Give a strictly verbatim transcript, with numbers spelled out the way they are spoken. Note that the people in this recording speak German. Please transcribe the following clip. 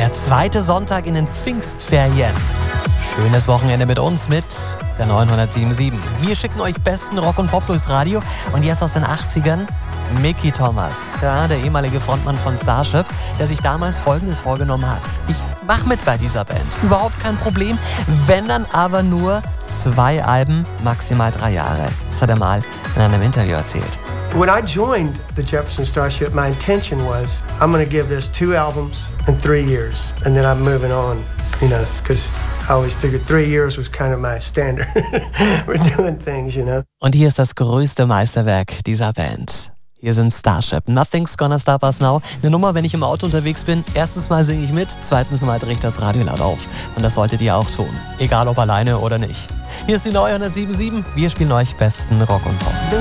Der zweite Sonntag in den Pfingstferien. Schönes Wochenende mit uns, mit der neunhundertsieben sieben. Wir schicken euch besten Rock und Pop durchs Radio. Und jetzt aus den achtzigern, Mickey Thomas, ja, der ehemalige Frontmann von Starship, der sich damals Folgendes vorgenommen hat. Ich mach mit bei dieser Band. Überhaupt kein Problem. Wenn dann aber nur zwei Alben, maximal drei Jahre. Das hat er mal in einem Interview erzählt. When I joined the Jefferson Starship, my intention was, I'm going to give this two albums in three years, and then I'm moving on, you know, because I always figured three years was kind of my standard for doing things, you know. Und hier ist das größte Meisterwerk dieser Band. Hier sind Starship. Nothing's Gonna Stop Us Now. Eine Nummer, wenn ich im Auto unterwegs bin. Erstens mal singe ich mit, zweitens mal drehe ich das Radio laut auf. Und das solltet ihr auch tun. Egal ob alleine oder nicht. Hier ist die neunhundertsieben sieben. Wir spielen euch besten Rock und Pop.